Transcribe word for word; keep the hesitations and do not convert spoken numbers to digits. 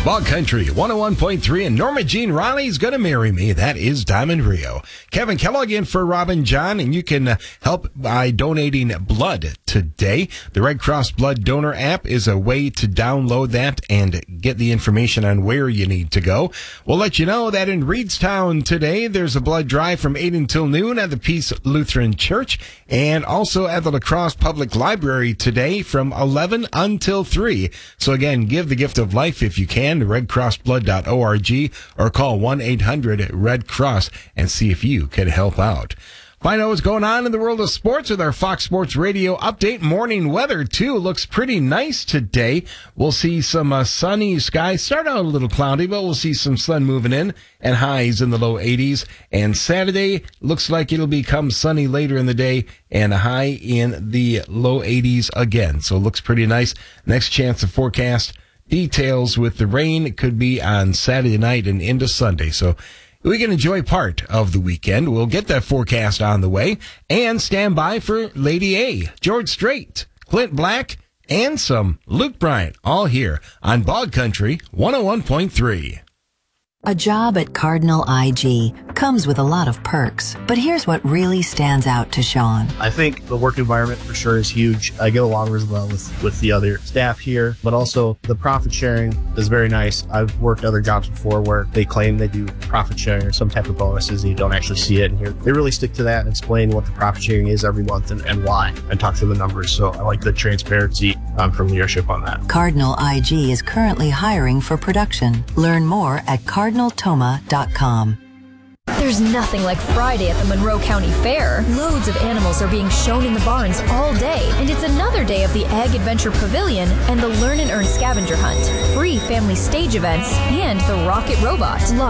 Bog Country one oh one point three, and Norma Jean Riley's Gonna Marry Me. That is Diamond Rio. Kevin Kellogg in for Robin John, and you can uh, help by donating blood today. The Red Cross Blood Donor app is a way to download that and get the information on where you need to go. We'll let you know that in Reedstown today, there's a blood drive from eight until noon at the Peace Lutheran Church, and also at the La Crosse Public Library today from eleven until three. So again, give the gift of life if you can. red cross blood dot org or call one eight hundred red cross and see if you can help out. Find out what's going on in the world of sports with our Fox Sports Radio update. Morning weather, too, looks pretty nice today. We'll see some uh, sunny skies. Start out a little cloudy, but we'll see some sun moving in and highs in the low eighties. And Saturday looks like it'll become sunny later in the day and a high in the low eighties again. So it looks pretty nice. Next chance of forecast details with the rain could be on Saturday night and into Sunday. So we can enjoy part of the weekend. We'll get that forecast on the way and stand by for Lady A, George Strait, Clint Black, and some Luke Bryant, all here on Bog Country one oh one point three. A job at Cardinal I G comes with a lot of perks, but here's what really stands out to Sean. I think the work environment for sure is huge. I get along really well with, with the other staff here, but also the profit sharing is very nice. I've worked other jobs before where they claim they do profit sharing or some type of bonuses and you don't actually see it. And here they really stick to that and explain what the profit sharing is every month and, and why, and talk through the numbers. So I like the transparency um, from leadership on that. Cardinal I G is currently hiring for production. Learn more at cardinal toma dot com. There's nothing like Friday at the Monroe County Fair. Loads of animals are being shown in the barns all day, and it's another day of the Ag Adventure Pavilion and the Learn and Earn Scavenger Hunt, free family stage events, and the Rocket Robot.